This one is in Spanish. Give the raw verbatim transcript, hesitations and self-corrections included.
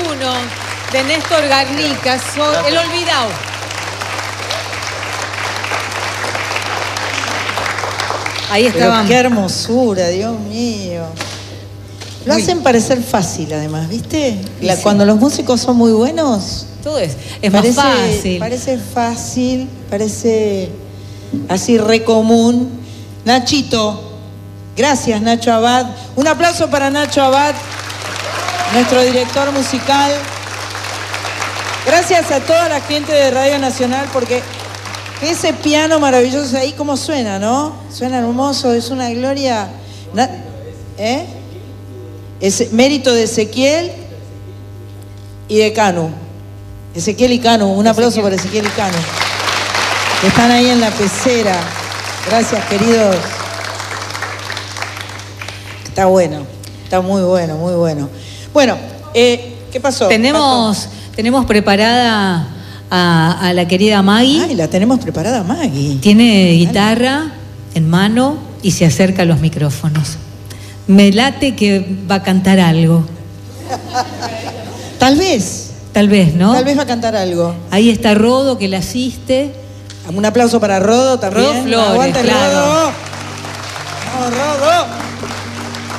uno de Néstor Garnica, so, El Olvidado. Ahí estaban. Pero qué hermosura, Dios mío. Lo Muy. hacen parecer fácil, además, ¿viste? La, sí. Cuando los músicos son muy buenos, Todo es, es parece, más fácil. Parece fácil, parece así re común. Nachito, gracias Nacho Abad. Un aplauso para Nacho Abad, nuestro director musical. Gracias a toda la gente de Radio Nacional, porque ese piano maravilloso ahí, ¿cómo suena, no? Suena hermoso, es una gloria. Na- ¿Eh? Es mérito de Ezequiel y de Canu. Ezequiel y Canu, un aplauso Ezequiel. para Ezequiel y Canu. Que están ahí en la pecera. Gracias, queridos. Está bueno, está muy bueno, muy bueno. Bueno, eh, ¿qué pasó? Tenemos, tenemos preparada a, a la querida Maggie. Ay, la tenemos preparada, Maggie. Tiene guitarra en mano y se acerca a los micrófonos. Me late que va a cantar algo. Tal vez. Tal vez, ¿no? Tal vez va a cantar algo. Ahí está Rodo, que la asiste. Un aplauso para Rodo también. Rodo Flores, Aguanta el claro. Rodo. Vamos, Rodo.